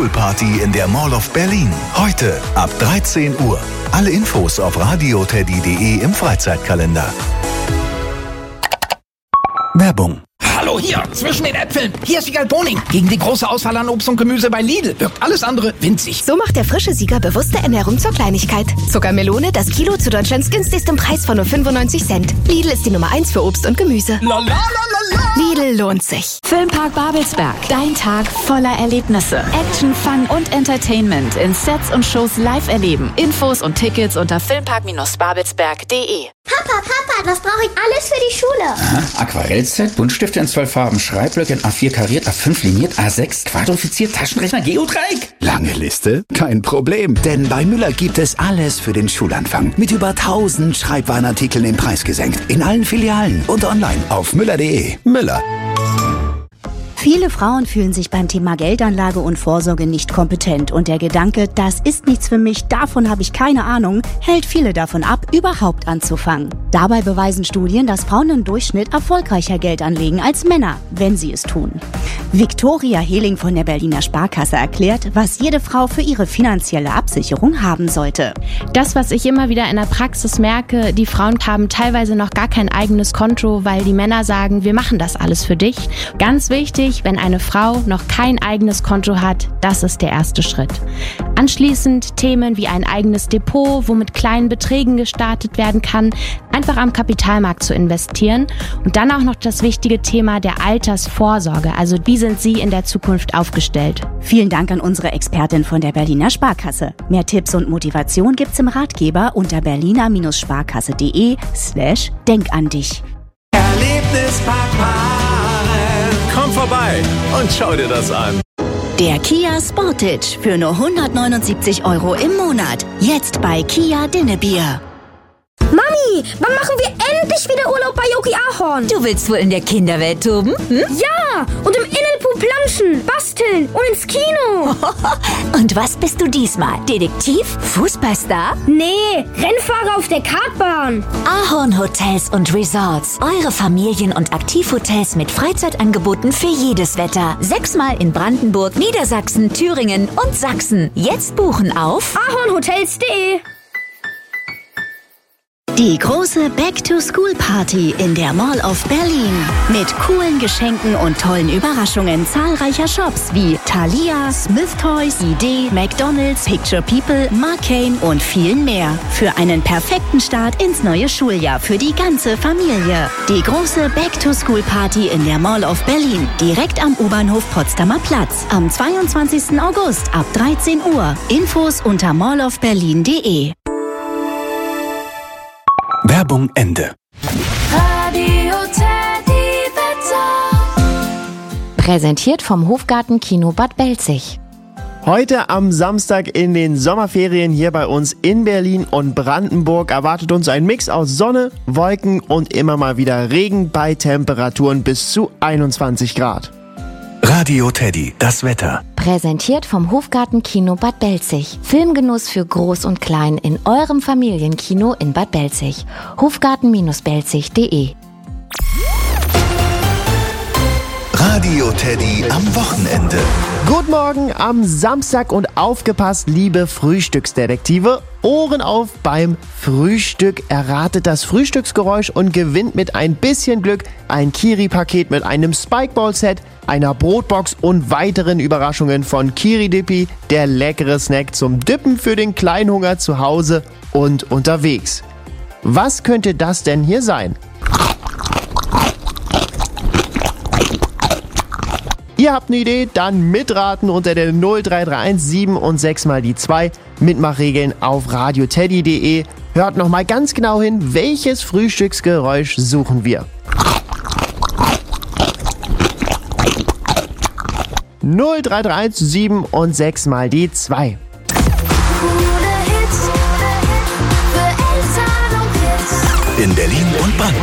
School Party in der Mall of Berlin. Heute ab 13 Uhr. Alle Infos auf radioteddy.de im Freizeitkalender. Werbung. Hallo, hier, zwischen den Äpfeln. Hier ist Siegal Boning. Gegen die große Auswahl an Obst und Gemüse bei Lidl wirkt alles andere winzig. So macht der frische Sieger bewusste Ernährung zur Kleinigkeit. Zuckermelone, das Kilo zu Deutschlands günstigstem Preis von nur 95 Cent. Lidl ist die Nummer 1 für Obst und Gemüse. Lidl lohnt sich. Filmpark Babelsberg. Dein Tag voller Erlebnisse. Action, Fun und Entertainment in Sets und Shows live erleben. Infos und Tickets unter filmpark-babelsberg.de. Papa, das brauche ich alles für die Schule. Aha, Aquarellset, Buntstifte in 12 Farben, Schreibblöcke in A4 kariert, A5 liniert, A6 quadrifiziert, Taschenrechner, Geodreieck. Lange Liste? Kein Problem, denn bei Müller gibt es alles für den Schulanfang. Mit über 1000 Schreibwarenartikeln im Preis gesenkt. In allen Filialen und online auf müller.de. Müller. Viele Frauen fühlen sich beim Thema Geldanlage und Vorsorge nicht kompetent und der Gedanke, das ist nichts für mich, davon habe ich keine Ahnung, hält viele davon ab, überhaupt anzufangen. Dabei beweisen Studien, dass Frauen im Durchschnitt erfolgreicher Geld anlegen als Männer, wenn sie es tun. Viktoria Hehling von der Berliner Sparkasse erklärt, was jede Frau für ihre finanzielle Absicherung haben sollte. Das, was ich immer wieder in der Praxis merke, die Frauen haben teilweise noch gar kein eigenes Konto, weil die Männer sagen, wir machen das alles für dich. Ganz wichtig, wenn eine Frau noch kein eigenes Konto hat, das ist der erste Schritt. Anschließend Themen wie ein eigenes Depot, wo mit kleinen Beträgen gestartet werden kann, einfach am Kapitalmarkt zu investieren und dann auch noch das wichtige Thema der Altersvorsorge, also wie sind Sie in der Zukunft aufgestellt? Vielen Dank an unsere Expertin von der Berliner Sparkasse. Mehr Tipps und Motivation gibt's im Ratgeber unter berliner-sparkasse.de/denk an dich. Erlebnispark. Komm vorbei und schau dir das an. Der Kia Sportage für nur 179 € im Monat. Jetzt bei Kia Dinnebier. Mami, wann machen wir endlich wieder Urlaub bei Yogi Ahorn? Du willst wohl in der Kinderwelt toben? Hm? Ja, und im Innenpool planschen, basteln und ins Kino. Und was bist du diesmal? Detektiv? Fußballstar? Nee, Rennfahrer auf der Kartbahn. Ahorn Hotels und Resorts. Eure Familien- und Aktivhotels mit Freizeitangeboten für jedes Wetter. 6-mal in Brandenburg, Niedersachsen, Thüringen und Sachsen. Jetzt buchen auf ahornhotels.de. Die große Back-to-School-Party in der Mall of Berlin. Mit coolen Geschenken und tollen Überraschungen zahlreicher Shops wie Thalia, Smith Toys, ID, McDonald's, Picture People, Marcane und vielen mehr. Für einen perfekten Start ins neue Schuljahr für die ganze Familie. Die große Back-to-School-Party in der Mall of Berlin. Direkt am U-Bahnhof Potsdamer Platz. Am 22. August ab 13 Uhr. Infos unter mallofberlin.de. Werbung Ende. Radio Teddy Wetter. Präsentiert vom Hofgarten Kino Bad Belzig. Heute am Samstag in den Sommerferien hier bei uns in Berlin und Brandenburg erwartet uns ein Mix aus Sonne, Wolken und immer mal wieder Regen bei Temperaturen bis zu 21 Grad. Radio Teddy, das Wetter. Präsentiert vom Hofgarten Kino Bad Belzig. Filmgenuss für Groß und Klein in eurem Familienkino in Bad Belzig. Hofgarten-belzig.de. Radio Teddy am Wochenende. Guten Morgen am Samstag und aufgepasst, liebe Frühstücksdetektive. Ohren auf beim Frühstück. Erratet das Frühstücksgeräusch und gewinnt mit ein bisschen Glück ein Kiri-Paket mit einem Spikeball-Set, einer Brotbox und weiteren Überraschungen von Kiri Dippi, der leckere Snack zum Dippen für den Kleinhunger zu Hause und unterwegs. Was könnte das denn hier sein? Ihr habt eine Idee? Dann mitraten unter der 0331 7 und 6 mal die 2. Mitmachregeln auf radioteddy.de. Hört nochmal ganz genau hin, welches Frühstücksgeräusch suchen wir. 0331 7 und 6 mal die 2. In Berlin und Brandenburg.